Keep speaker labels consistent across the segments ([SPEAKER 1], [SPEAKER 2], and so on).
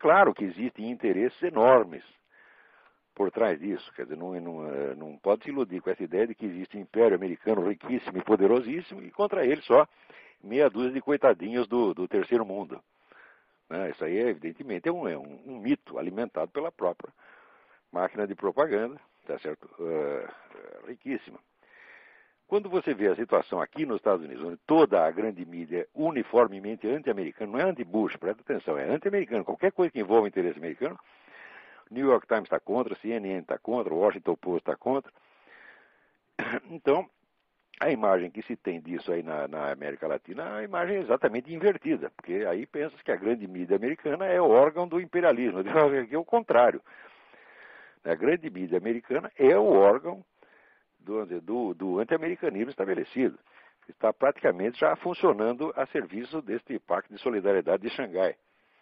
[SPEAKER 1] claro que existem interesses enormes por trás disso. Quer dizer, não pode se iludir com essa ideia de que existe um império americano riquíssimo e poderosíssimo e contra ele só meia dúzia de coitadinhos do terceiro mundo. Isso aí, evidentemente, é um mito alimentado pela própria máquina de propaganda, tá certo? Riquíssima. Quando você vê a situação aqui nos Estados Unidos, onde toda a grande mídia é uniformemente anti-americana, não é anti-Bush, presta atenção, é anti-americano. Qualquer coisa que envolva o interesse americano, New York Times está contra, CNN está contra, Washington Post está contra. Então, a imagem que se tem disso aí na América Latina é uma imagem exatamente invertida, porque aí pensa que a grande mídia americana é o órgão do imperialismo. Aqui é o contrário. A grande mídia americana é o órgão do anti-americanismo estabelecido. Está praticamente já funcionando a serviço deste Pacto de Solidariedade de Xangai.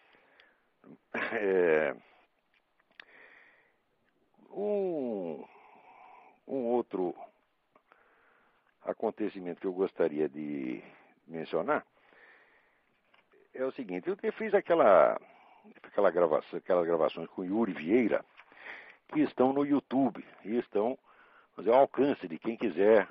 [SPEAKER 1] Um outro acontecimento que eu gostaria de mencionar é o seguinte: eu fiz aquelas gravações com Yuri Vieira, que estão no YouTube e estão ao alcance de quem quiser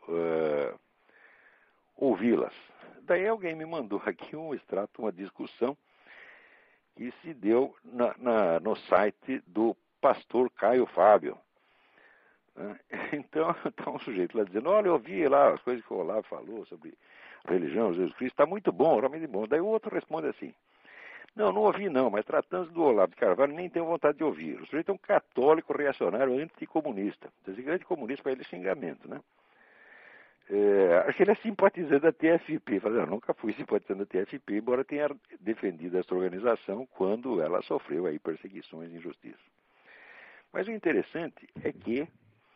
[SPEAKER 1] ouvi-las. Daí alguém me mandou aqui um extrato, uma discussão que se deu no site do pastor Caio Fábio. Então, está um sujeito lá dizendo: olha, eu ouvi lá as coisas que o Olavo falou sobre religião, Jesus Cristo, está muito bom, realmente bom. Daí o outro responde assim: não ouvi não, mas tratando do Olavo de Carvalho, nem tenho vontade de ouvir. O sujeito é um católico reacionário anticomunista. Dizer anticomunista para ele é xingamento, né? Acho que ele é simpatizante da TFP. Eu nunca fui simpatizante da TFP, embora tenha defendido essa organização quando ela sofreu aí perseguições e injustiças. Mas o interessante é que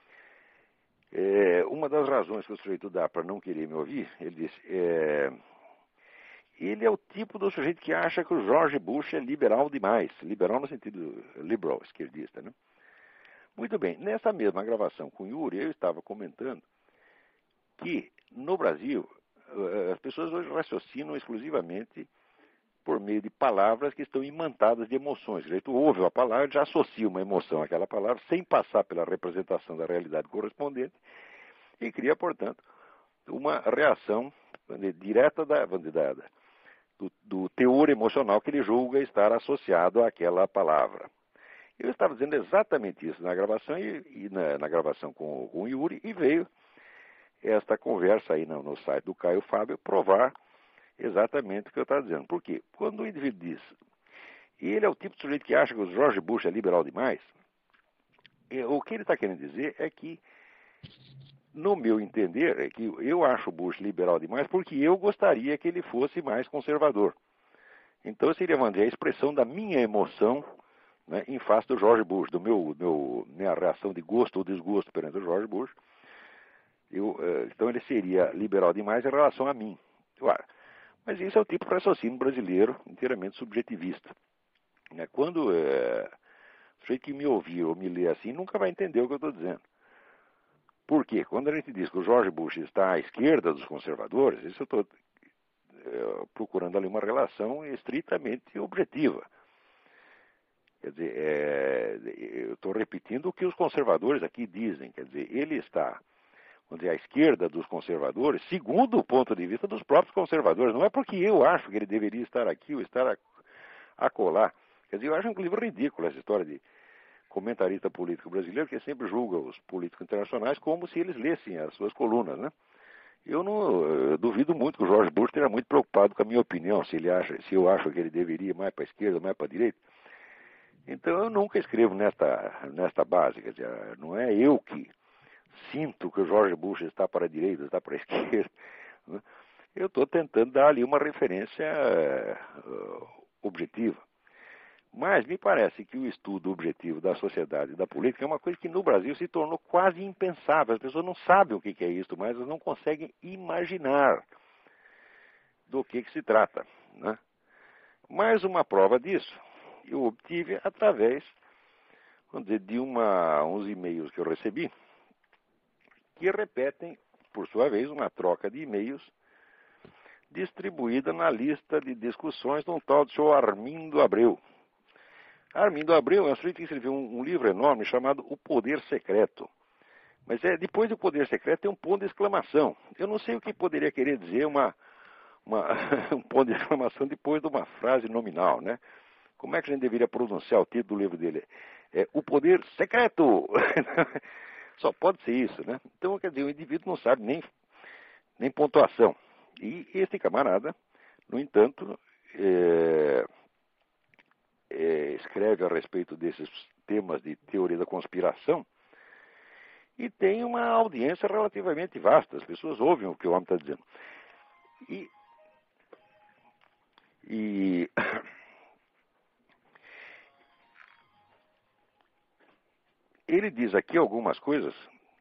[SPEAKER 1] uma das razões que o sujeito dá para não querer me ouvir, ele diz, ele é o tipo do sujeito que acha que o George Bush é liberal demais. Liberal no sentido liberal, esquerdista, né? Muito bem, nessa mesma gravação com o Yuri, eu estava comentando que no Brasil as pessoas hoje raciocinam exclusivamente por meio de palavras que estão imantadas de emoções. Tu ouve uma palavra, já associa uma emoção àquela palavra, sem passar pela representação da realidade correspondente, e cria, portanto, uma reação direta do teor emocional que ele julga estar associado àquela palavra. Eu estava dizendo exatamente isso na gravação e na gravação com o Yuri, e veio esta conversa aí no site do Caio Fábio provar exatamente o que eu estava dizendo. Por quê? Quando o indivíduo diz, e ele é o tipo de sujeito que acha que o George Bush é liberal demais, o que ele está querendo dizer é que, no meu entender, é que eu acho o Bush liberal demais porque eu gostaria que ele fosse mais conservador. Então seria, vamos dizer, a expressão da minha emoção, né, em face do George Bush, minha reação de gosto ou desgosto perante o George Bush. Então ele seria liberal demais em relação a mim. Claro. Mas isso é o tipo de raciocínio brasileiro inteiramente subjetivista. Quando o sujeito que me ouvir ou me lê assim nunca vai entender o que eu estou dizendo. Por quê? Quando a gente diz que o George Bush está à esquerda dos conservadores, isso eu estou procurando ali uma relação estritamente objetiva. Quer dizer, eu estou repetindo o que os conservadores aqui dizem. Quer dizer, ele está, vamos dizer, à esquerda dos conservadores, segundo o ponto de vista dos próprios conservadores. Não é porque eu acho que ele deveria estar aqui ou estar acolá. Quer dizer, eu acho inclusive ridículo essa história de comentarista político brasileiro que sempre julga os políticos internacionais como se eles lessem as suas colunas, né? Eu duvido muito que o George Bush esteja muito preocupado com a minha opinião, se eu acho que ele deveria ir mais para a esquerda, mais para a direita. Então eu nunca escrevo nesta base, quer dizer, não é eu que sinto que o George Bush está para a direita, está para a esquerda, né? Eu estou tentando dar ali uma referência objetiva. Mas me parece que o estudo objetivo da sociedade e da política é uma coisa que no Brasil se tornou quase impensável. As pessoas não sabem o que é isso, mas elas não conseguem imaginar do que se trata, né? Mais uma prova disso eu obtive através, vamos dizer, de uns e-mails que eu recebi, que repetem, por sua vez, uma troca de e-mails distribuída na lista de discussões de um tal de senhor Armindo Abreu. Armindo Abreu é um sujeito que escreveu um livro enorme chamado O Poder Secreto. Mas depois do Poder Secreto tem um ponto de exclamação. Eu não sei o que poderia querer dizer um ponto de exclamação depois de uma frase nominal, né? Como é que a gente deveria pronunciar o título do livro dele? É O Poder Secreto! Só pode ser isso, né? Então, quer dizer, o indivíduo não sabe nem pontuação. E esse camarada, no entanto, escreve a respeito desses temas de teoria da conspiração e tem uma audiência relativamente vasta. As pessoas ouvem o que o homem está dizendo. E ele diz aqui algumas coisas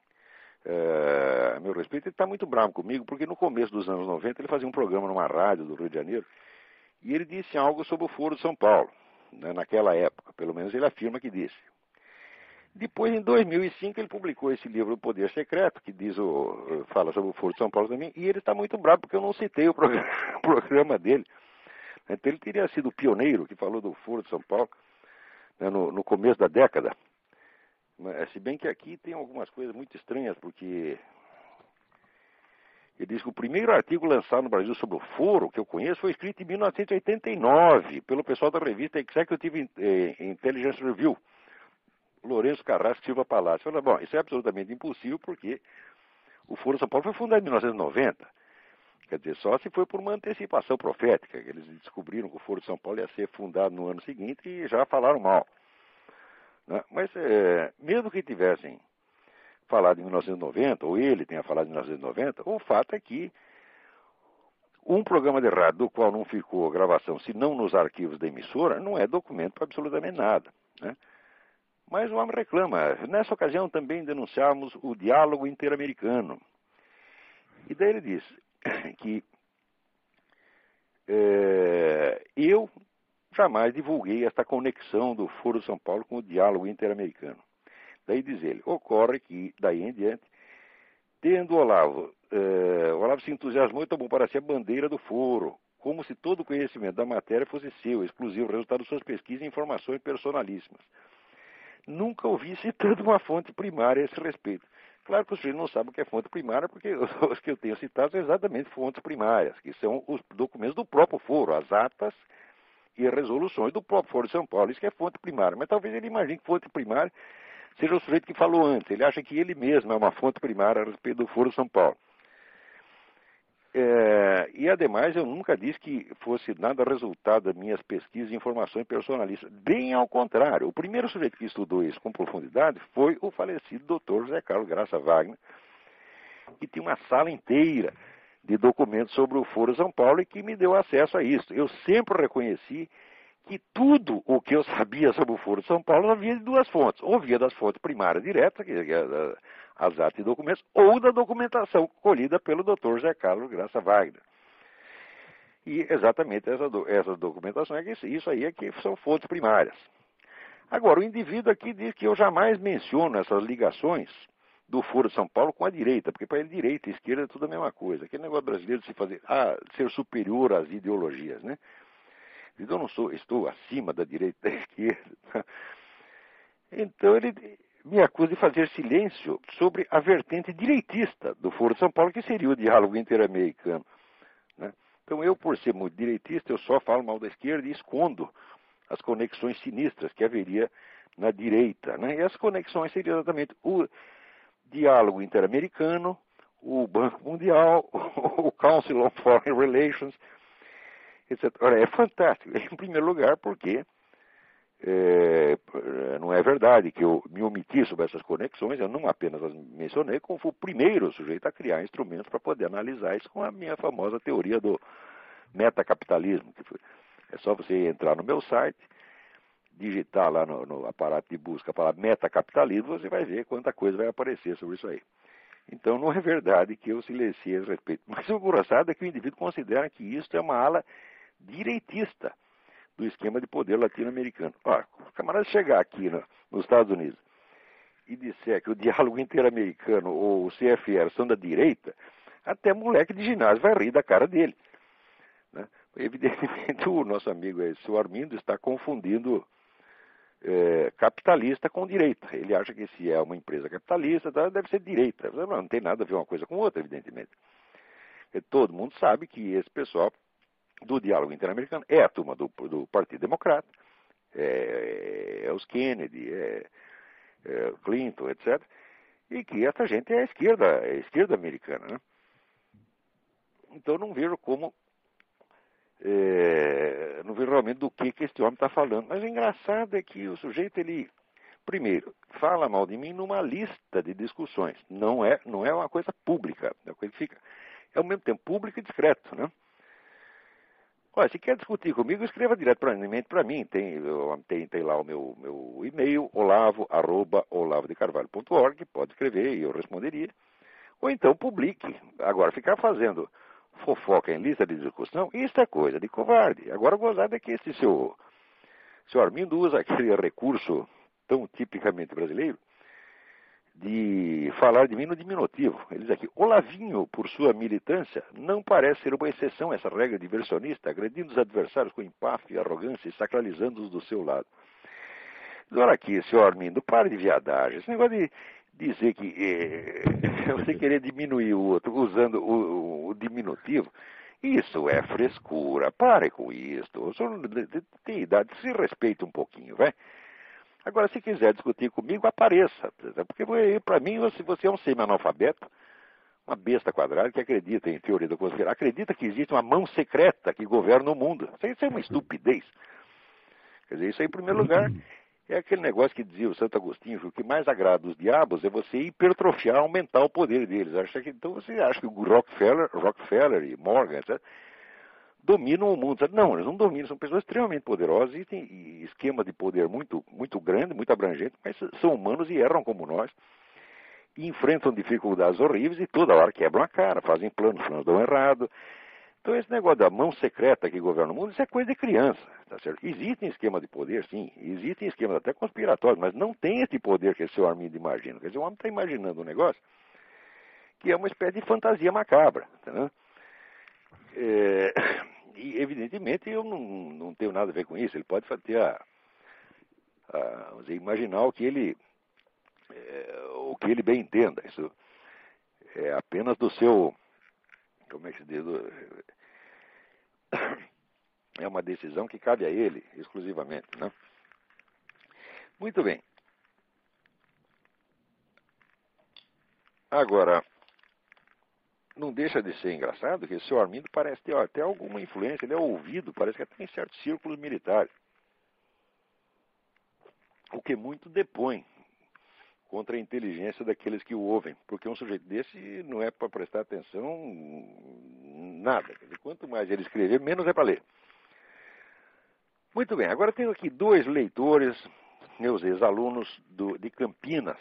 [SPEAKER 1] a meu respeito. Ele está muito bravo comigo, porque no começo dos anos 90 ele fazia um programa numa rádio do Rio de Janeiro e ele disse algo sobre o Foro de São Paulo, né, naquela época. Pelo menos ele afirma que disse. Depois, em 2005, ele publicou esse livro, O Poder Secreto, que fala sobre o Foro de São Paulo também, e ele está muito bravo porque eu não citei o programa dele. Então, ele teria sido o pioneiro que falou do Foro de São Paulo, né, no começo da década. Mas, se bem que aqui tem algumas coisas muito estranhas, porque ele diz que o primeiro artigo lançado no Brasil sobre o Foro, que eu conheço, foi escrito em 1989, pelo pessoal da revista Executive Intelligence Review, Lourenço Carrasco Silva Palácio. Falei, bom, isso é absolutamente impossível, porque o Foro de São Paulo foi fundado em 1990. Quer dizer, só se foi por uma antecipação profética, que eles descobriram que o Foro de São Paulo ia ser fundado no ano seguinte e já falaram mal. Né? Mas, mesmo que tivessem falado em 1990, ou ele tenha falado em 1990, o fato é que um programa de rádio do qual não ficou gravação, se não nos arquivos da emissora, não é documento para absolutamente nada, né? Mas o homem reclama. Nessa ocasião também denunciamos o diálogo interamericano. E daí ele diz que eu jamais divulguei esta conexão do Foro de São Paulo com o diálogo interamericano. Daí diz ele, ocorre que, daí em diante, tendo Olavo se entusiasmou e tomou para si a bandeira do Foro, como se todo o conhecimento da matéria fosse seu, exclusivo, resultado de suas pesquisas e informações personalíssimas. Nunca ouvi citando uma fonte primária a esse respeito. Claro que o sujeito não sabe o que é fonte primária, porque os que eu tenho citado são exatamente fontes primárias, que são os documentos do próprio Foro, as atas e as resoluções do próprio Foro de São Paulo. Isso que é fonte primária. Mas talvez ele imagine que fonte primária seja o sujeito que falou antes. Ele acha que ele mesmo é uma fonte primária a respeito do Foro de São Paulo. E, ademais, eu nunca disse que fosse nada resultado das minhas pesquisas e informações personalistas. Bem ao contrário. O primeiro sujeito que estudou isso com profundidade foi o falecido Dr. José Carlos Graça Wagner, que tinha uma sala inteira de documentos sobre o Foro de São Paulo e que me deu acesso a isso. Eu sempre reconheci que tudo o que eu sabia sobre o Foro de São Paulo havia de duas fontes. Ou via das fontes primárias diretas, que é as atas e documentos, ou da documentação colhida pelo Dr. José Carlos Graça Wagner. E exatamente essa documentação é que isso aí é que são fontes primárias. Agora, o indivíduo aqui diz que eu jamais menciono essas ligações do Foro de São Paulo com a direita, porque para ele direita e esquerda é tudo a mesma coisa. Aquele negócio brasileiro de se fazer, ser superior às ideologias, né? Eu não estou acima da direita e da esquerda. Então ele me acusa de fazer silêncio sobre a vertente direitista do Foro de São Paulo, que seria o diálogo interamericano, né? Então eu, por ser muito direitista, eu só falo mal da esquerda e escondo as conexões sinistras que haveria na direita, né? E as conexões seriam exatamente o diálogo interamericano, o Banco Mundial, o Council on Foreign Relations, etc. Ora, é fantástico. Em primeiro lugar, porque não é verdade que eu me omiti sobre essas conexões, eu não apenas as mencionei, como fui o primeiro sujeito a criar instrumentos para poder analisar isso com a minha famosa teoria do metacapitalismo. É só você entrar no meu site, digitar lá no aparato de busca a palavra metacapitalismo, você vai ver quanta coisa vai aparecer sobre isso aí. Então não é verdade que eu silenciei a respeito. Mas o engraçado é que o indivíduo considera que isso é uma ala direitista do esquema de poder latino-americano. O camarada chegar aqui nos Estados Unidos e disser que o diálogo interamericano ou o CFR são da direita, até moleque de ginásio vai rir da cara dele, né? Evidentemente o nosso amigo seu Armindo está confundindo capitalista com direita. Ele acha que se é uma empresa capitalista, deve ser direita. Não tem nada a ver uma coisa com outra, evidentemente. Porque todo mundo sabe que esse pessoal do diálogo interamericano é a turma do Partido Democrata, é os Kennedy, Clinton, etc. E que essa gente é a esquerda americana, né? Então não vejo como, não vejo realmente do que este homem está falando. Mas o engraçado é que o sujeito, ele, primeiro, fala mal de mim numa lista de discussões. Não é uma coisa pública, é uma coisa que fica, ao mesmo tempo, público e discreto, né? Olha, se quer discutir comigo, escreva diretamente para mim. Tem lá o meu e-mail, olavo@olavodecarvalho.org, pode escrever e eu responderia. Ou então publique. Agora, ficar fazendo fofoca em lista de discussão, isso é coisa de covarde. Agora, o gozado é que esse seu Armindo usa aquele recurso tão tipicamente brasileiro de falar de mim no diminutivo. Ele diz aqui: Olavinho, por sua militância, não parece ser uma exceção essa regra diversionista, agredindo os adversários com empáfia e arrogância e sacralizando-os do seu lado. Agora aqui, senhor Armindo, pare de viadagem. Esse negócio de dizer que você querer diminuir o outro usando o diminutivo, isso é frescura. Pare com isso. O senhor tem idade, se respeita um pouquinho, vai? Agora, se quiser discutir comigo, apareça. Porque, para mim, você é um semi-analfabeto, uma besta quadrada que acredita em teoria da conspiração, acredita que existe uma mão secreta que governa o mundo. Isso é uma estupidez. Quer dizer, isso aí, em primeiro lugar, é aquele negócio que dizia o Santo Agostinho, que o que mais agrada os diabos é você hipertrofiar, aumentar o poder deles. Então você acha que o Rockefeller e Morgan, etc., dominam o mundo. Não, eles não dominam, são pessoas extremamente poderosas e têm esquema de poder muito, muito grande, muito abrangente, mas são humanos e erram como nós, e enfrentam dificuldades horríveis e toda hora quebram a cara, fazem planos dão errado. Então esse negócio da mão secreta que governa o mundo, isso é coisa de criança, tá certo? Existem esquemas de poder, sim, existem esquemas até conspiratórios, mas não tem esse poder que esse seu Armindo imagina. Quer dizer, o homem está imaginando um negócio que é uma espécie de fantasia macabra, tá? E, evidentemente, eu não tenho nada a ver com isso. Ele pode ter vamos dizer, imaginar o que ele bem entenda. Isso é apenas do seu, como é que se diz, é uma decisão que cabe a ele exclusivamente, né? Muito bem. Agora, não deixa de ser engraçado que o seu Armindo parece ter até alguma influência, ele é ouvido, parece que até em certos círculos militares. O que muito depõe contra a inteligência daqueles que o ouvem, porque um sujeito desse não é para prestar atenção nada. Quer dizer, quanto mais ele escrever, menos é para ler. Muito bem, agora tenho aqui 2 leitores, meus ex-alunos de Campinas,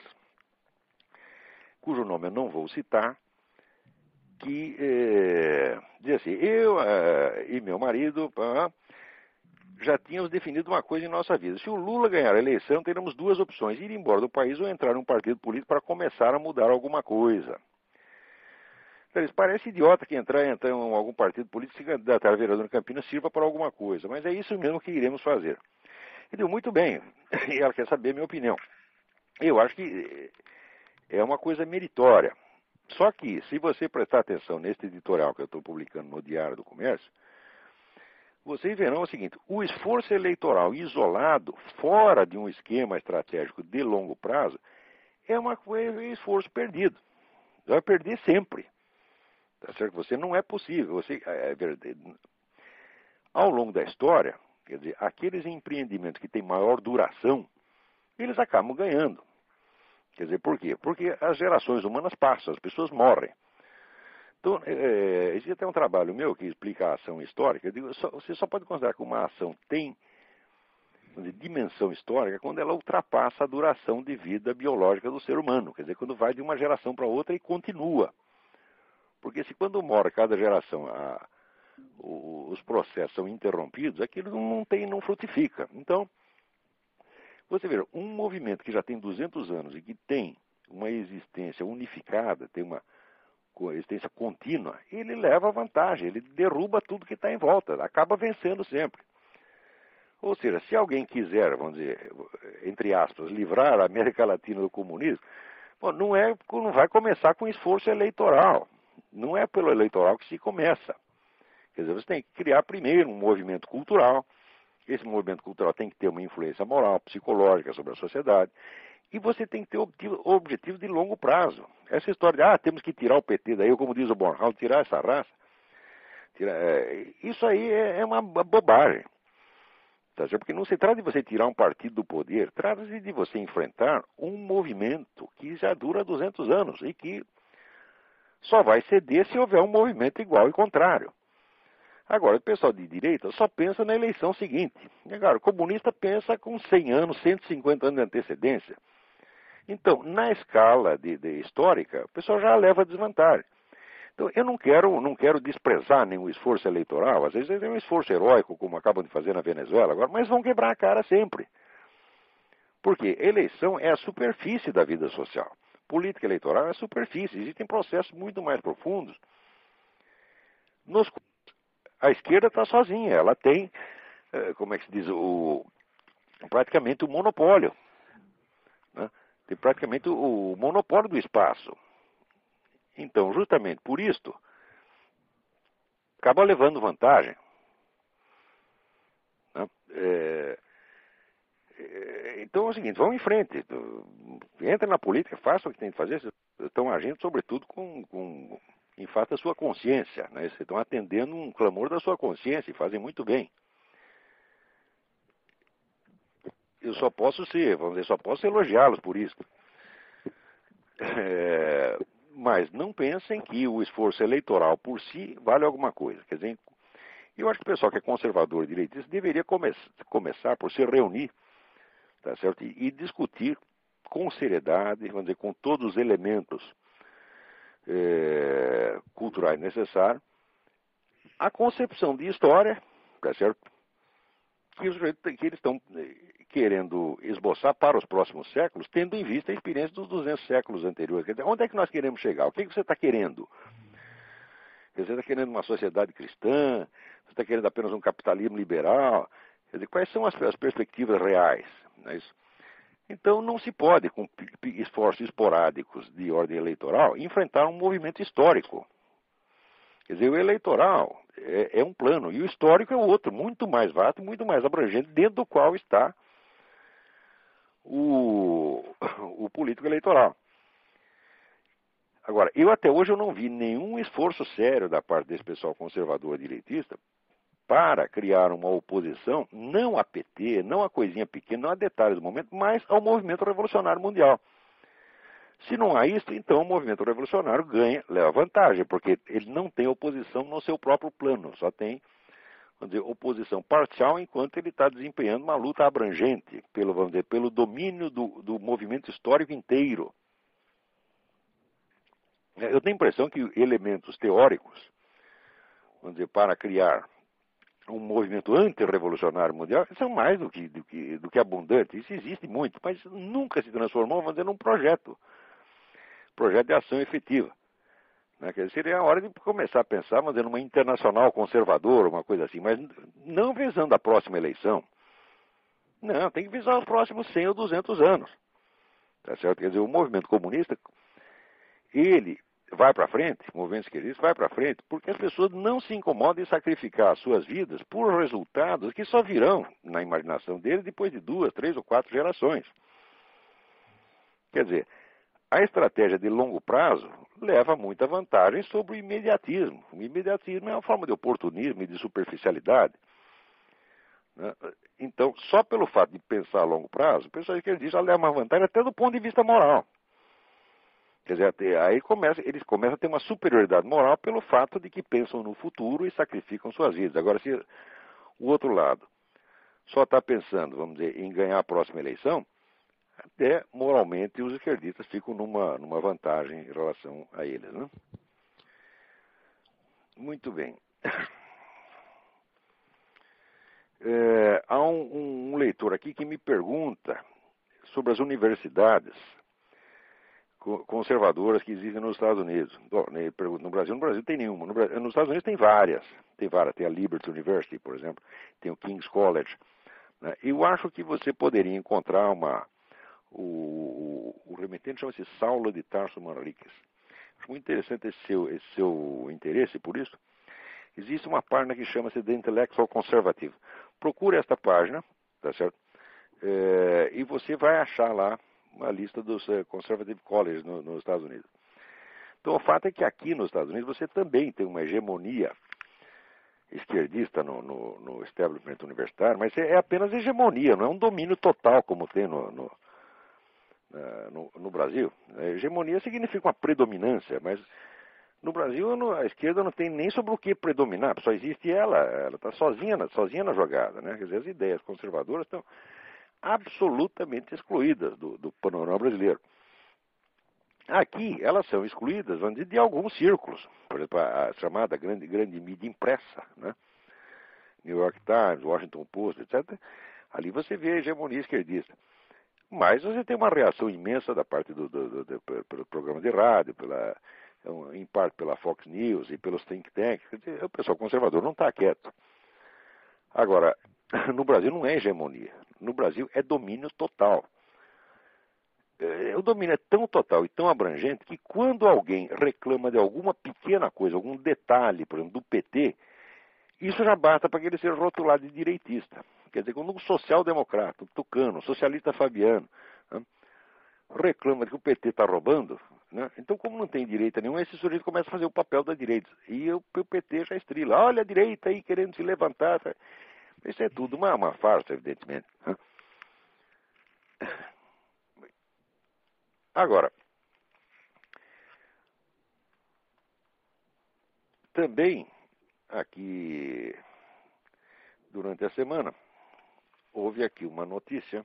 [SPEAKER 1] cujo nome eu não vou citar, que diz assim: eu e meu marido já tínhamos definido uma coisa em nossa vida. Se o Lula ganhar a eleição, teremos 2 opções: ir embora do país ou entrar em um partido político para começar a mudar alguma coisa. Então, isso parece idiota que entrar em algum partido político, se candidatar a vereador em Campinas, sirva para alguma coisa. Mas é isso mesmo que iremos fazer. E deu muito bem. E ela quer saber a minha opinião. Eu acho que é uma coisa meritória. Só que, se você prestar atenção neste editorial que eu estou publicando no Diário do Comércio, vocês verão o seguinte: o esforço eleitoral isolado, fora de um esquema estratégico de longo prazo, é um esforço perdido. Vai perder sempre. Tá certo? Você não é possível. Ao longo da história, quer dizer, aqueles empreendimentos que têm maior duração, eles acabam ganhando. Quer dizer, por quê? Porque as gerações humanas passam, as pessoas morrem. Então, existe até um trabalho meu que explica a ação histórica. Eu digo, você só pode considerar que uma ação tem dimensão histórica quando ela ultrapassa a duração de vida biológica do ser humano. Quer dizer, quando vai de uma geração para outra e continua. Porque se quando morre cada geração os processos são interrompidos, aquilo não frutifica. Então, você vê, um movimento que já tem 200 anos e que tem uma existência unificada, tem uma existência contínua, ele leva vantagem, ele derruba tudo que está em volta, acaba vencendo sempre. Ou seja, se alguém quiser, vamos dizer, entre aspas, livrar a América Latina do comunismo, bom, não vai começar com esforço eleitoral. Não é pelo eleitoral que se começa. Quer dizer, você tem que criar primeiro um movimento cultural. Esse movimento cultural tem que ter uma influência moral, psicológica sobre a sociedade. E você tem que ter objetivos de longo prazo. Essa história de, temos que tirar o PT daí, ou como diz o Bornhal, tirar essa raça. Isso aí é uma bobagem. Tá certo? Porque não se trata de você tirar um partido do poder, trata-se de você enfrentar um movimento que já dura 200 anos e que só vai ceder se houver um movimento igual e contrário. Agora, o pessoal de direita só pensa na eleição seguinte. E, agora, o comunista pensa com 100 anos, 150 anos de antecedência. Então, na escala histórica, o pessoal já leva desvantagem. Então, eu não quero desprezar nenhum esforço eleitoral. Às vezes é um esforço heróico, como acabam de fazer na Venezuela agora, mas vão quebrar a cara sempre. Porque eleição é a superfície da vida social. Política eleitoral é a superfície. Existem processos muito mais profundos. A esquerda está sozinha. Ela tem, como é que se diz, praticamente o monopólio. Né? Tem praticamente o monopólio do espaço. Então, justamente por isto, acaba levando vantagem. Né? Então é o seguinte, vamos em frente. Entra na política, faça o que tem que fazer. Vocês estão agindo, sobretudo, em fato, a sua consciência. Né? Vocês estão atendendo um clamor da sua consciência e fazem muito bem. Eu só posso elogiá-los por isso. Mas não pensem que o esforço eleitoral por si vale alguma coisa. Quer dizer, eu acho que o pessoal que é conservador e direitista deveria começar por se reunir, tá certo? E discutir com seriedade, vamos dizer, com todos os elementos culturais necessários, a concepção de história, tá certo? Que eles estão querendo esboçar para os próximos séculos, tendo em vista a experiência dos 200 séculos anteriores. Quer dizer, onde é que nós queremos chegar? O que você está querendo? Você está querendo uma sociedade cristã? Você está querendo apenas um capitalismo liberal? Quer dizer, quais são as perspectivas reais? Não é isso? Então, não se pode, com esforços esporádicos de ordem eleitoral, enfrentar um movimento histórico. Quer dizer, o eleitoral é um plano, e o histórico é outro, muito mais vasto, muito mais abrangente, dentro do qual está o político eleitoral. Agora, até hoje eu não vi nenhum esforço sério da parte desse pessoal conservador direitista para criar uma oposição, não a PT, não a coisinha pequena, não a detalhes do momento, mas ao movimento revolucionário mundial. Se não há isso, então o movimento revolucionário leva vantagem, porque ele não tem oposição no seu próprio plano, só tem, vamos dizer, oposição parcial enquanto ele está desempenhando uma luta abrangente, pelo domínio do movimento histórico inteiro. Eu tenho a impressão que elementos teóricos, vamos dizer, para criar um movimento antirrevolucionário mundial são mais do que abundantes. Isso existe muito, mas nunca se transformou, vamos dizer, num projeto de ação efetiva. Né? Quer dizer, seria a hora de começar a pensar, vamos dizer, numa internacional conservadora, uma coisa assim, mas não visando a próxima eleição. Não, tem que visar os próximos 100 ou 200 anos. Tá certo? Quer dizer, o movimento comunista, ele vai para frente, o movimento esquerdista vai para frente, porque as pessoas não se incomodam em sacrificar as suas vidas por resultados que só virão na imaginação deles depois de 2, 3 ou 4 gerações. Quer dizer, a estratégia de longo prazo leva muita vantagem sobre o imediatismo. O imediatismo é uma forma de oportunismo e de superficialidade. Né? Então, só pelo fato de pensar a longo prazo, o pessoal esquerdista já leva uma vantagem até do ponto de vista moral. Quer dizer, aí eles começam a ter uma superioridade moral pelo fato de que pensam no futuro e sacrificam suas vidas. Agora, se o outro lado só está pensando, vamos dizer, em ganhar a próxima eleição, até moralmente os esquerdistas ficam numa vantagem em relação a eles. Né? Muito bem. Há um leitor aqui que me pergunta sobre as universidades conservadoras que existem nos Estados Unidos. Ele pergunta, no Brasil tem nenhuma. Nos Estados Unidos tem várias. Tem a Liberty University, por exemplo. Tem o King's College. né? Eu acho que você poderia encontrar o remetente chama-se Saulo de Tarso Manriquez. Acho muito interessante esse seu interesse por isso. Existe uma página que chama-se The Intellectual Conservative. Procure esta página, tá certo? E você vai achar lá uma lista dos Conservative Colleges nos Estados Unidos. Então, o fato é que aqui nos Estados Unidos você também tem uma hegemonia esquerdista no establishment universitário, mas é apenas hegemonia, não é um domínio total como tem no Brasil. A hegemonia significa uma predominância, mas no Brasil a esquerda não tem nem sobre o que predominar, só existe ela está sozinha na jogada, né? Quer dizer, as ideias conservadoras estão absolutamente excluídas do panorama brasileiro. Aqui elas são excluídas, vamos dizer, de alguns círculos, por exemplo, a chamada grande mídia impressa, né? New York Times, Washington Post, etc. Ali você vê a hegemonia esquerdista. Mas você tem uma reação imensa da parte pelo programa de rádio, em parte pela Fox News e pelos think tanks. Quer dizer, o pessoal conservador não está quieto. Agora, no Brasil não é hegemonia. No Brasil é domínio total. O domínio é tão total e tão abrangente que quando alguém reclama de alguma pequena coisa, algum detalhe, por exemplo, do PT, isso já basta para que ele seja rotulado de direitista. Quer dizer, quando um social-democrata, um tucano, um socialista fabiano, né, reclama de que o PT está roubando, né, então como não tem direita nenhuma, esse sujeito começa a fazer o papel da direita. E o PT já estrila. Olha a direita aí querendo se levantar. Isso é tudo uma farsa, evidentemente. Né. Agora, também aqui, durante a semana, houve aqui uma notícia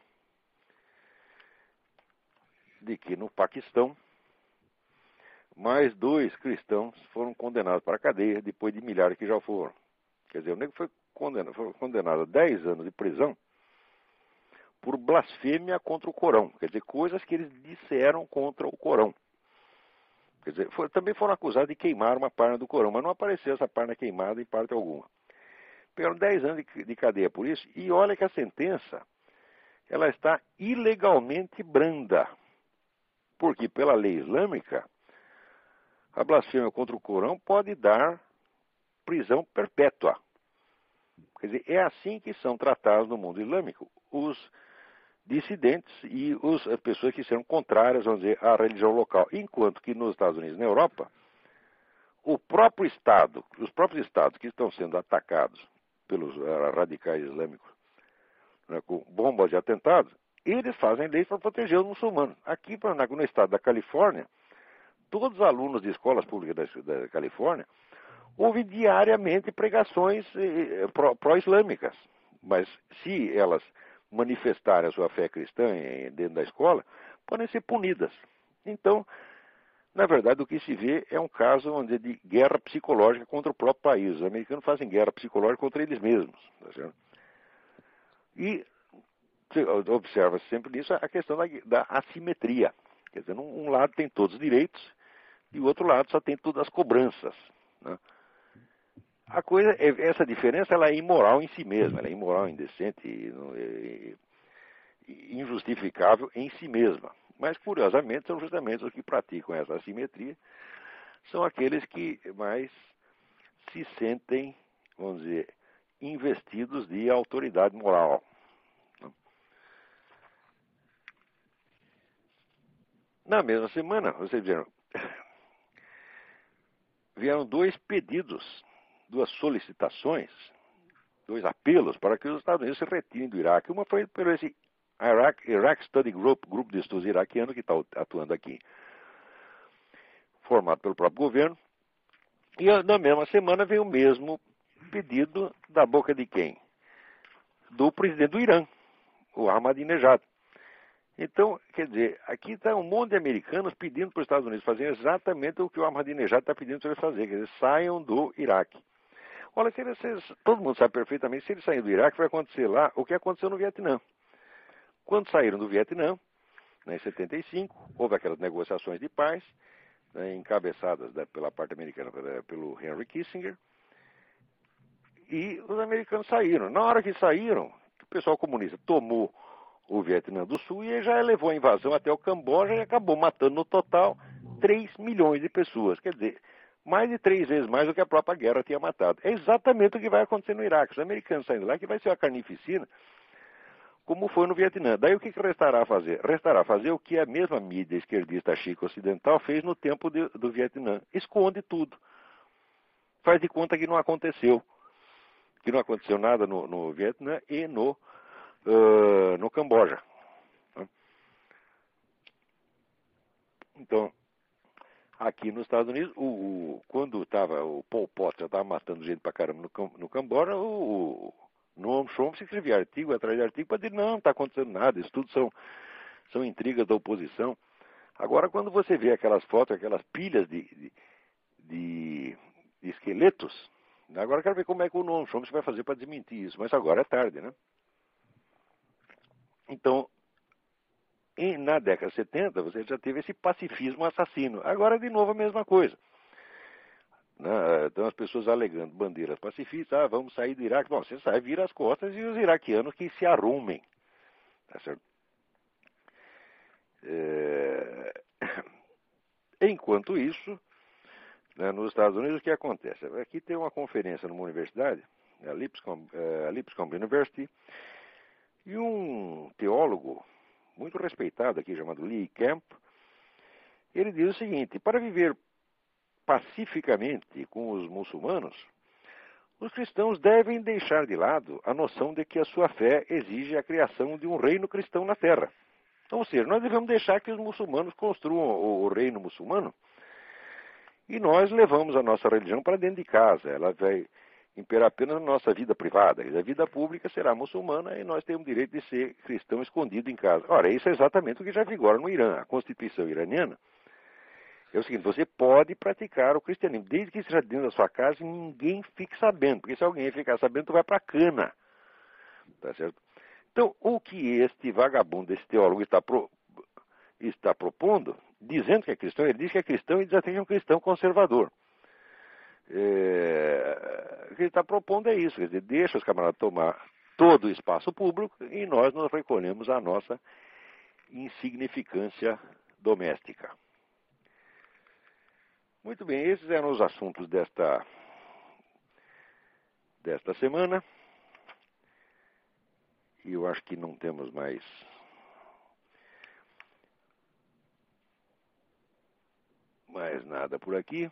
[SPEAKER 1] de que no Paquistão, mais 2 cristãos foram condenados para a cadeia, depois de milhares que já foram. Quer dizer, o nego foi condenado a 10 anos de prisão por blasfêmia contra o Corão. Quer dizer, coisas que eles disseram contra o Corão. Quer dizer, também foram acusados de queimar uma página do Corão, mas não apareceu essa página queimada em parte alguma. Pegaram 10 anos de cadeia por isso, e olha que a sentença, ela está ilegalmente branda. Porque pela lei islâmica, a blasfêmia contra o Corão pode dar prisão perpétua. Quer dizer, é assim que são tratados no mundo islâmico os dissidentes e as pessoas que são contrárias, vamos dizer, à religião local. Enquanto que nos Estados Unidos e na Europa, os próprios estados que estão sendo atacados pelos radicais islâmicos, né, com bombas de atentados, eles fazem leis para proteger os muçulmanos. Aqui no estado da Califórnia, todos os alunos de escolas públicas da Califórnia ouvem diariamente pregações pró-islâmicas. Mas se elas manifestarem a sua fé cristã dentro da escola, podem ser punidas. Então, na verdade, o que se vê é um caso de guerra psicológica contra o próprio país. Os americanos fazem guerra psicológica contra eles mesmos. Tá certo? E observa-se sempre nisso a questão da assimetria. Quer dizer, um lado tem todos os direitos e o outro lado só tem todas as cobranças. Né? Essa diferença ela é imoral em si mesma, ela é imoral, indecente e injustificável em si mesma. Mas, curiosamente, são justamente os que praticam essa assimetria, são aqueles que mais se sentem, vamos dizer, investidos de autoridade moral. Na mesma semana, vocês vieram 2 pedidos, 2 solicitações, 2 apelos para que os Estados Unidos se retirem do Iraque. Uma foi pelo esse Iraq Study Group, grupo de estudos iraquiano que está atuando aqui, formado pelo próprio governo. E na mesma semana veio o mesmo pedido da boca de quem? Do presidente do Irã, o Ahmadinejad. Então, quer dizer, aqui está um monte de americanos pedindo para os Estados Unidos fazerem exatamente o que o Ahmadinejad está pedindo para eles fazerem, quer dizer, saiam do Iraque. Olha, todo mundo sabe perfeitamente, se eles saírem do Iraque, vai acontecer lá o que aconteceu no Vietnã. Quando saíram do Vietnã, em 75, houve aquelas negociações de paz, né, encabeçadas pela parte americana, pelo Henry Kissinger, e os americanos saíram. Na hora que saíram, O pessoal comunista tomou o Vietnã do Sul e já levou a invasão até o Camboja e acabou matando no total 3 milhões de pessoas. Quer dizer, mais de 3 vezes mais do que a própria guerra tinha matado. É exatamente o que vai acontecer no Iraque. Os americanos saindo lá, que vai ser uma carnificina, como foi no Vietnã. Daí o que restará fazer? Restará fazer o que a mesma mídia esquerdista chica ocidental fez no tempo do Vietnã. Esconde tudo. Faz de conta que não aconteceu. Que não aconteceu nada no Vietnã e no Camboja. Então, aqui nos Estados Unidos, quando o Pol Pot já estava matando gente pra caramba no Camboja, o Noam Chomsky escrevia artigo atrás de artigo para dizer, não está acontecendo nada, isso tudo são intrigas da oposição. Agora, quando você vê aquelas fotos, aquelas pilhas de esqueletos, agora eu quero ver como é que o Noam Chomsky vai fazer para desmentir isso, mas agora é tarde, né? Então, na década de 70, você já teve esse pacifismo assassino. Agora, de novo, a mesma coisa. Então, as pessoas alegando bandeiras pacifistas, vamos sair do Iraque. Bom, você sai, vira as costas e os iraquianos que se arrumem. Tá certo? Enquanto isso, nos Estados Unidos, o que acontece? Aqui tem uma conferência numa universidade, a Lipscomb University, e um teólogo muito respeitado aqui, chamado Lee Camp, ele diz o seguinte: para viver pacificamente com os muçulmanos, os cristãos devem deixar de lado a noção de que a sua fé exige a criação de um reino cristão na terra. Ou seja, nós devemos deixar que os muçulmanos construam o reino muçulmano e nós levamos a nossa religião para dentro de casa. Ela vai imperar apenas na nossa vida privada. A vida pública será muçulmana e nós temos o direito de ser cristão escondido em casa. Ora, isso é exatamente o que já vigora no Irã. A Constituição iraniana é o seguinte: você pode praticar o cristianismo, desde que esteja dentro da sua casa e ninguém fique sabendo. Porque se alguém ficar sabendo, tu vai para a cana. Tá certo? Então, o que este vagabundo, esse teólogo está propondo, dizendo que é cristão, ele diz que é cristão e diz até que é um cristão conservador. O que ele está propondo é isso, quer dizer, deixa os camaradas tomar todo o espaço público e nós nos recolhemos à nossa insignificância doméstica. Muito bem, esses eram os assuntos desta semana. E eu acho que não temos mais nada por aqui.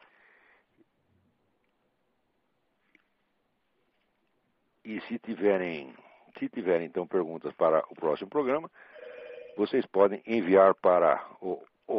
[SPEAKER 1] E se tiverem então perguntas para o próximo programa, vocês podem enviar para o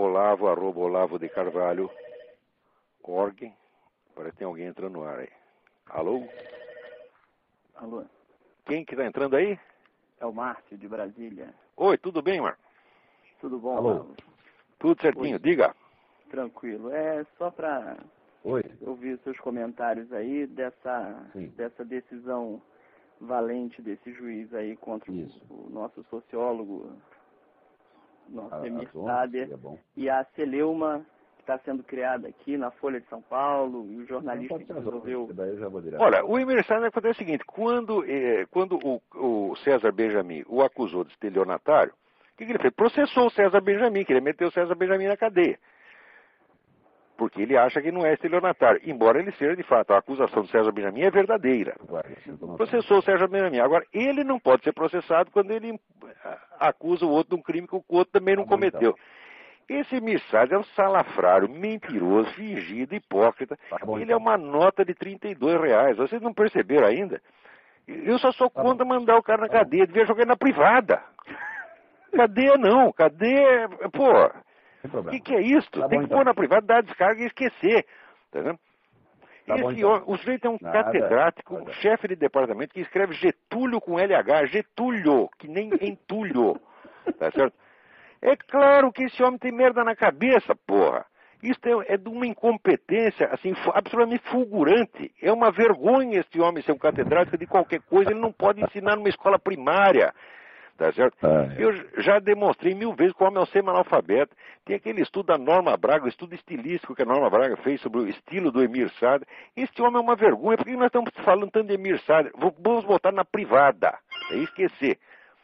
[SPEAKER 1] olavo@olavodecarvalho.org. Parece que tem alguém entrando no ar aí. Alô?
[SPEAKER 2] Alô?
[SPEAKER 1] Quem que está entrando aí?
[SPEAKER 2] É o Márcio, de Brasília.
[SPEAKER 1] Oi, tudo bem, Marcos?
[SPEAKER 2] Tudo bom,
[SPEAKER 1] Alô?
[SPEAKER 2] Carlos?
[SPEAKER 1] Tudo certinho,
[SPEAKER 2] Oi.
[SPEAKER 1] Diga.
[SPEAKER 2] Tranquilo. É só para ouvir seus comentários aí dessa decisão valente desse juiz aí contra o nosso sociólogo, nosso Emir Sader, e a celeuma que está sendo criada aqui na Folha de São Paulo, e o jornalista que resolveu...
[SPEAKER 1] Olha, o Emir Sader acontece o seguinte: quando o César Benjamin o acusou de estelionatário, o que ele fez? Processou o César Benjamin, queria meter o César Benjamin na cadeia. Porque ele acha que não é estelionatário, embora ele seja de fato. A acusação do César Benjamin é verdadeira. Processou o César Benjamin. Agora, ele não pode ser processado quando ele acusa o outro de um crime que o outro também não cometeu. Esse Emir Sader é um salafrário, mentiroso, fingido, hipócrita. Ele é uma nota de R$32. Vocês não perceberam ainda? Eu só sou contra mandar o cara na cadeia. Devia jogar na privada. Cadeia não. Cadeia... Pô... O que é isso? Tem que pôr na privada, dar a descarga e esquecer. Tá vendo? O sujeito é um catedrático, um chefe de departamento que escreve Getúlio com LH, Getúlio, que nem entulho. Tá certo? É claro que esse homem tem merda na cabeça, porra. Isso é de uma incompetência, assim, absolutamente fulgurante. É uma vergonha esse homem ser um catedrático de qualquer coisa. Ele não pode ensinar numa escola primária. Tá certo? Eu já demonstrei 1000 vezes que o homem é um semi-analfabeto. Tem aquele estudo da Norma Braga, o estudo estilístico que a Norma Braga fez sobre o estilo do Emir Sader. Este homem é uma vergonha. Por que nós estamos falando tanto de Emir Sader? Vamos botar na privada. É esquecer.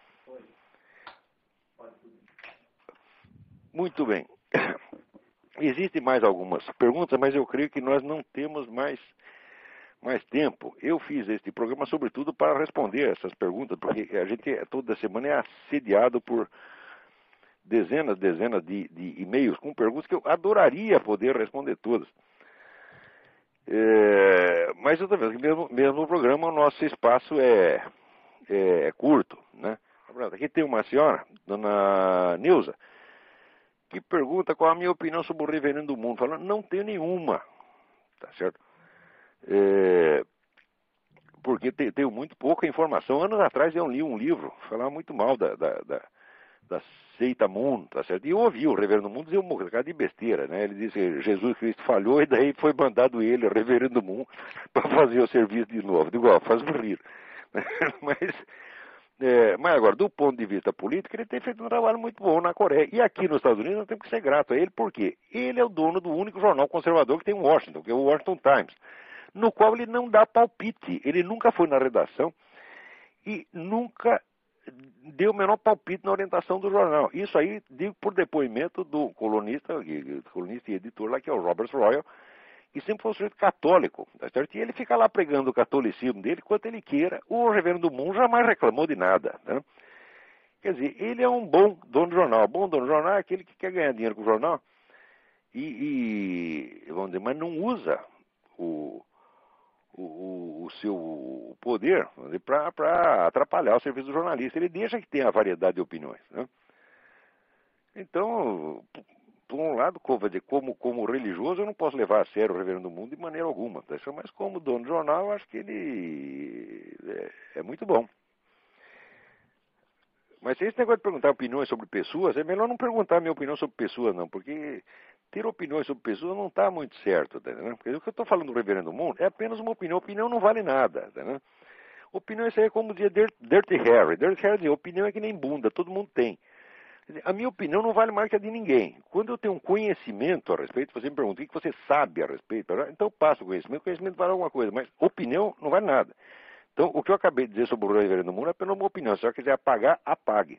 [SPEAKER 1] Muito bem. Existem mais algumas perguntas, mas eu creio que nós não temos mais tempo. Eu fiz este programa sobretudo para responder essas perguntas, porque a gente toda semana é assediado por dezenas de e-mails com perguntas que eu adoraria poder responder todas. Mas outra vez, mesmo o programa, o nosso espaço é curto, né? Aqui tem uma senhora, dona Neuza, que pergunta qual a minha opinião sobre o reverendo do mundo. Falando, não tenho nenhuma, tá certo? Porque tenho muito pouca informação. Anos atrás eu li um livro, falava muito mal da seita Moon, tá certo? E eu ouvi o reverendo Moon dizer um bocado de besteira, né? Ele disse que Jesus Cristo falhou e daí foi mandado ele, o reverendo Moon, para fazer o serviço de novo. Digo, faz rir. Mas agora, do ponto de vista político, ele tem feito um trabalho muito bom na Coreia. E aqui nos Estados Unidos nós temos que ser grato a ele, porque ele é o dono do único jornal conservador que tem em Washington, que é o Washington Times, no qual ele não dá palpite. Ele nunca foi na redação e nunca deu o menor palpite na orientação do jornal. Isso aí, digo por depoimento do colunista e editor lá, que é o Robert Royal, que sempre foi um sujeito católico, tá certo? E ele fica lá pregando o catolicismo dele quanto ele queira. O reverendo Moon jamais reclamou de nada, né? Quer dizer, ele é um bom dono de jornal. Bom dono de jornal é aquele que quer ganhar dinheiro com o jornal vamos dizer, mas não usa o seu poder para atrapalhar o serviço do jornalista. Ele deixa que tenha a variedade de opiniões, né? Então, por um lado, como religioso, eu não posso levar a sério o reverendo do mundo de maneira alguma, tá? Mas como dono de jornal, eu acho que ele é muito bom. Mas se esse negócio de perguntar opiniões sobre pessoas, é melhor não perguntar a minha opinião sobre pessoas, não, porque ter opiniões sobre pessoas não está muito certo, tá, né? Porque o que eu estou falando do reverendo do mundo é apenas uma opinião. Opinião não vale nada, tá, né? Opinião, isso aí é como dizia Dirty Harry. Dirty Harry dizia, opinião é que nem bunda, todo mundo tem. A minha opinião não vale mais que a de ninguém. Quando eu tenho um conhecimento a respeito, você me pergunta o que você sabe a respeito, então eu passo o conhecimento vale alguma coisa, mas opinião não vale nada. Então, o que eu acabei de dizer sobre o reverendo do mundo é apenas uma opinião. Se você quiser apagar, apague.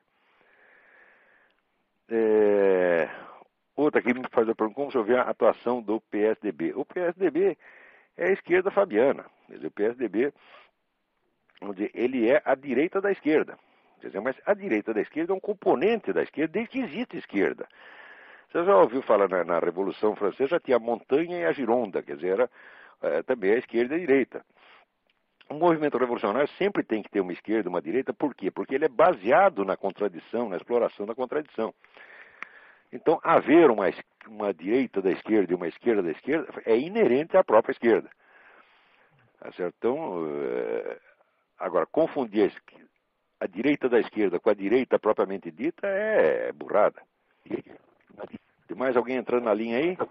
[SPEAKER 1] Outra aqui me faz a pergunta, como se eu ver a atuação do PSDB. O PSDB é a esquerda fabiana. Quer dizer, o PSDB, vamos dizer, ele é a direita da esquerda. Quer dizer, mas a direita da esquerda é um componente da esquerda desde que existe esquerda. Você já ouviu falar na Revolução Francesa, já tinha a montanha e a Gironda, quer dizer, era também a esquerda e a direita. O movimento revolucionário sempre tem que ter uma esquerda e uma direita, por quê? Porque ele é baseado na contradição, na exploração da contradição. Então, haver uma direita da esquerda e uma esquerda da esquerda é inerente à própria esquerda. Tá certo? Então, agora, confundir a direita da esquerda com a direita propriamente dita é burrada. Tem mais alguém entrando na linha aí?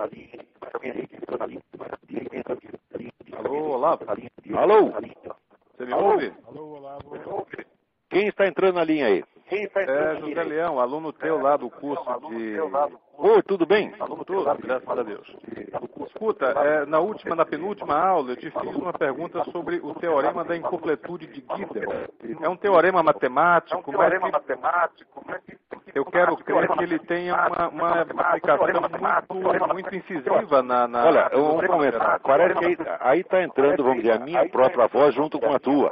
[SPEAKER 3] Alô, Olavo?
[SPEAKER 1] Alô?
[SPEAKER 3] Você me ouve?
[SPEAKER 4] Alô, Olavo.
[SPEAKER 1] Quem está entrando na linha aí?
[SPEAKER 3] José Leão, aluno teu lá do curso de...
[SPEAKER 1] Oi, tudo bem?
[SPEAKER 3] Tudo, graças a Deus. Escuta, na penúltima aula, eu te fiz uma pergunta sobre o teorema da incompletude de Gödel. É um teorema matemático, mas eu quero crer que ele tenha uma aplicação muito incisiva na...
[SPEAKER 1] Olha, vamos comentar. Parece que aí está entrando, vamos dizer, a minha própria voz junto com a tua.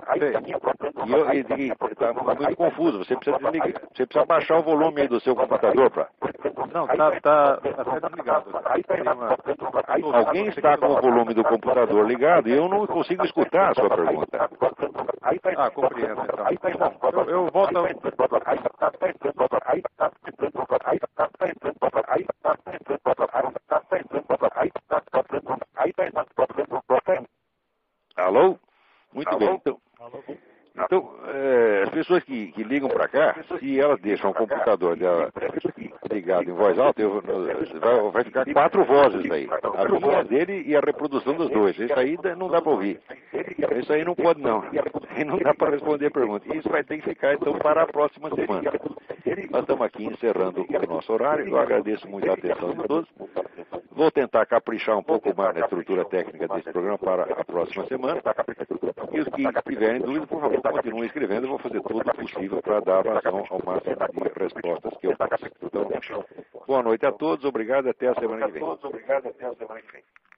[SPEAKER 1] E está muito confuso. Você precisa desligar. Você precisa baixar o volume aí do seu computador para...
[SPEAKER 3] Não, tá até desligado.
[SPEAKER 1] Alguém está com o volume do computador ligado e eu não consigo escutar a sua pergunta.
[SPEAKER 3] Compreendo, então. Bom, eu volto a...
[SPEAKER 1] Alô? Muito bem. Então, as pessoas que ligam para cá, se elas deixam o computador dela ligado em voz alta, vai ficar 4 vozes aí. A minha dele e a reprodução dos dois. Isso aí não dá para ouvir. Isso aí não pode não. Aí não dá para responder a pergunta. Isso vai ter que ficar então para a próxima semana. Nós estamos aqui encerrando o nosso horário. Eu agradeço muito a atenção de todos. Vou tentar caprichar um pouco mais na estrutura técnica desse programa para a próxima semana. E os que tiverem dúvida, por favor, continuem escrevendo. Eu vou fazer tudo o possível para dar vazão ao máximo de respostas que eu possa. Então, boa noite a todos. Obrigado. Até a semana que vem.